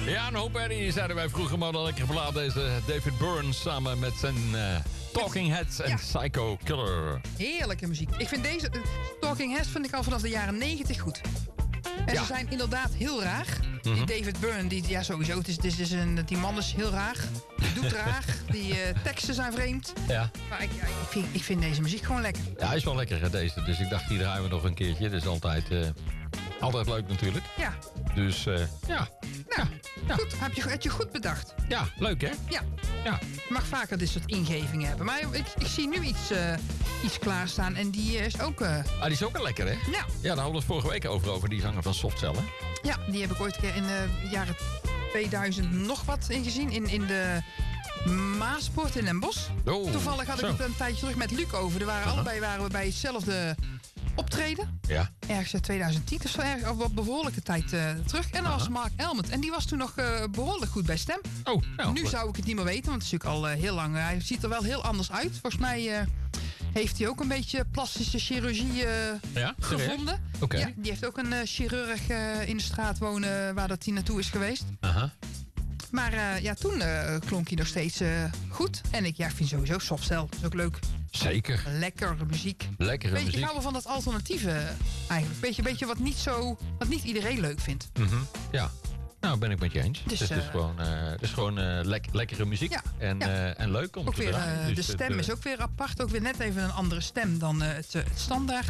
Ja, een hoop herrie zeiden wij vroeger, maar dan lekker verlaat deze David Byrne samen met zijn Talking Heads en Psycho Killer. Heerlijke muziek. Ik vind deze Talking Heads vind ik al vanaf de jaren 90 goed. En ze zijn inderdaad heel raar. Die David Byrne, sowieso. Die man is heel raar. Die doet raar. Die teksten zijn vreemd. Ja. Maar ik vind deze muziek gewoon lekker. Ja, hij is wel lekker hè, deze. Dus ik dacht, die draaien we nog een keertje. Dat is altijd leuk natuurlijk. Ja. Dus ja. Goed. Heb je goed bedacht. Ja, leuk hè? Ja. Ja. Je mag vaker dit soort ingevingen hebben. Maar ik zie nu iets klaarstaan. En die is ook... Die is ook wel lekker hè? Ja. Ja, daar hadden we het vorige week over die zanger van Softcell hè? Ja, die heb ik ooit een keer in de jaren 2000 nog wat ingezien. In de Maaspoort in Den Bosch. Oh, Toevallig had ik het een tijdje terug met Luc over. Allebei waren we bij hetzelfde optreden. Ja. Ergens in 2010 of zo, ergens op behoorlijke tijd terug. En dat was Mark Elmond. En die was toen nog behoorlijk goed bij stem. Oh, nou, nu zou ik het niet meer weten, want het is natuurlijk al heel lang. Hij ziet er wel heel anders uit. Volgens mij heeft hij ook een beetje plastische chirurgie gevonden. Okay. Ja, die heeft ook een chirurg in de straat wonen waar dat hij naartoe is geweest. Maar toen klonk hij nog steeds goed. En ik vind sowieso Softcell, is ook leuk. Zeker. Lekkere muziek. Lekkere muziek. Ik hou wel van dat alternatieve eigenlijk. Beetje wat niet iedereen leuk vindt. Ja. Nou, ben ik met je eens. Dus, het is gewoon lekkere muziek. Ja, en leuk om ook te weer, draaien. de stem is ook weer apart. Ook weer net even een andere stem dan het standaard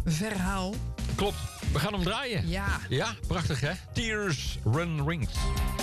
verhaal. Klopt. We gaan hem draaien. Ja. Ja, prachtig hè. Tears Run Rings.